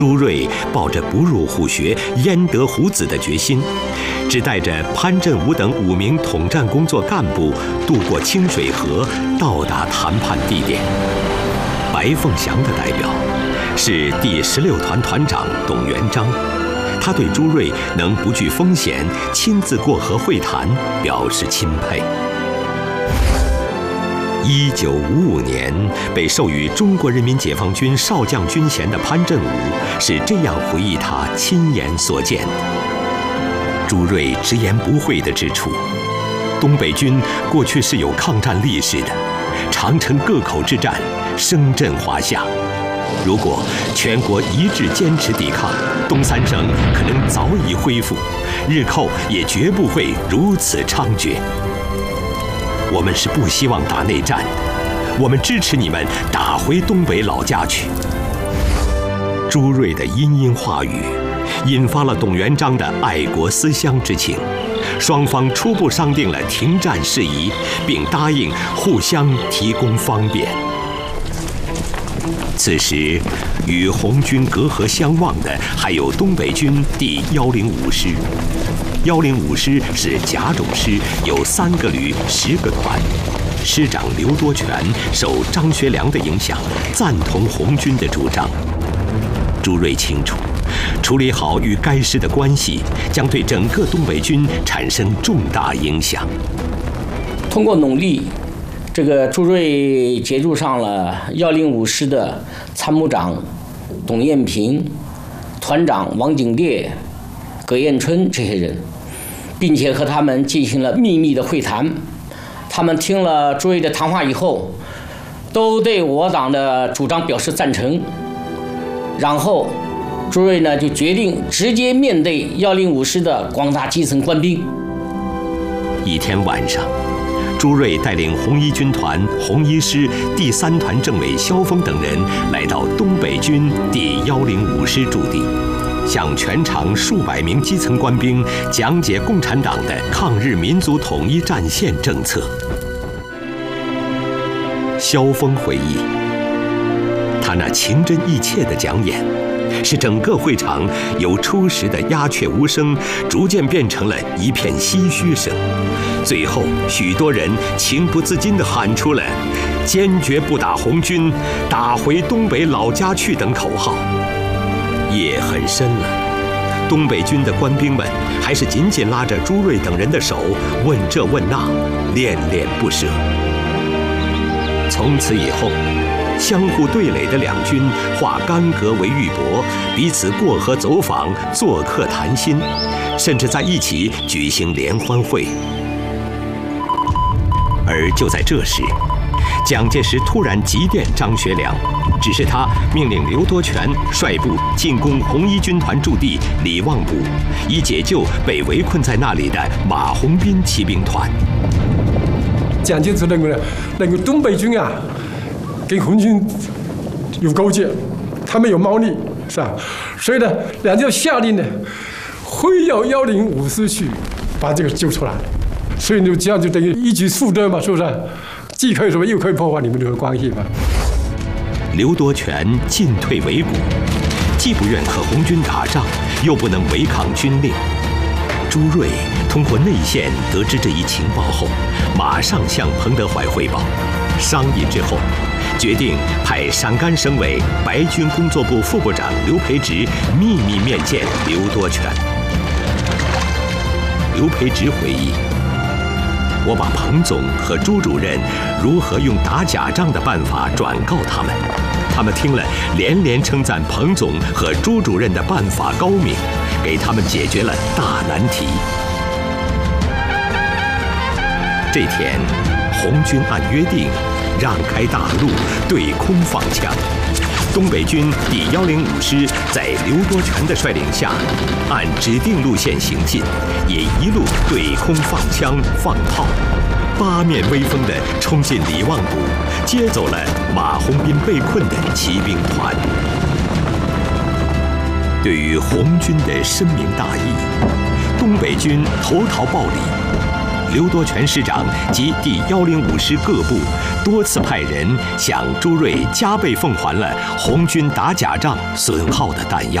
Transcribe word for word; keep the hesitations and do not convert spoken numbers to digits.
朱瑞抱着不入虎穴、焉得虎子的决心，只带着潘振武等五名统战工作干部渡过清水河，到达谈判地点。白凤祥的代表是第十六团团长董元璋，他对朱瑞能不惧风险亲自过河会谈表示钦佩。一九五五年被授予中国人民解放军少将军衔的潘振武是这样回忆他亲眼所见的。朱瑞直言不讳地指出，东北军过去是有抗战历史的，长城各口之战声震华夏，如果全国一致坚持抵抗，东三省可能早已恢复，日寇也绝不会如此猖獗。我们是不希望打内战的，我们支持你们打回东北老家去。朱瑞的殷殷话语引发了董元璋的爱国思乡之情，双方初步商定了停战事宜，并答应互相提供方便。此时，与红军隔河相望的还有东北军第幺零五师。幺零五师是甲种师，有三个旅、十个团。师长刘多全受张学良的影响，赞同红军的主张。朱瑞清楚，处理好与该师的关系，将对整个东北军产生重大影响。 通过努力，这个朱瑞接触上了幺零五师的参谋长董艳平、团长王景烈、葛彦春这些人，并且和他们进行了秘密的会谈。他们听了朱瑞的谈话以后，都对我党的主张表示赞成。然后，朱瑞呢就决定直接面对幺零五师的广大基层官兵。 一天晚上，朱瑞带领红一军团红一师第三团政委萧峰等人来到东北军第幺零五师驻地，向全场数百名基层官兵讲解共产党的抗日民族统一战线政策。萧峰回忆，他那情真意切的讲演，使整个会场由初时的鸦雀无声，逐渐变成了一片唏嘘声。最后，许多人情不自禁地喊出了“坚决不打红军，打回东北老家去”等口号。夜很深了，东北军的官兵们还是紧紧拉着朱瑞等人的手，问这问那，恋恋不舍。从此以后，相互对垒的两军化干戈为玉帛，彼此过河走访，做客谈心，甚至在一起举行联欢会。而就在这时，蒋介石突然急电张学良，指示他命令刘多全率部进攻红一军团驻地李望堡，以解救被围困在那里的马鸿宾骑兵团。 蒋介石认为呢，那个东北军啊，跟红军有勾结，他们有猫腻，是吧？所以呢，两就下令呢，会要幺零五师去把这个救出来。所以就这样就等于一举数得嘛，是不是？既可以说又可以破坏你们这个关系嘛。 刘多全进退维谷，既不愿和红军打仗，又不能违抗军令。朱瑞通过内线得知这一情报后，马上向彭德怀汇报。商议之后，决定派陕甘省委白军工作部副部长刘培植秘密面见刘多全。刘培植回忆，我把彭总和朱主任如何用打假仗的办法转告他们，他们听了连连称赞彭总和朱主任的办法高明，给他们解决了大难题。这天，红军按约定让开大路，对空放枪。东北军第幺零五师在刘多全的率领下，按指定路线行进，也一路对空放枪放炮，八面威风地冲进李望堡，接走了马鸿宾被困的骑兵团。对于红军的深明大义，东北军投桃报李， 刘多全师长及第一零五师各部多次派人向朱瑞加倍奉还了红军打假仗损耗的弹药。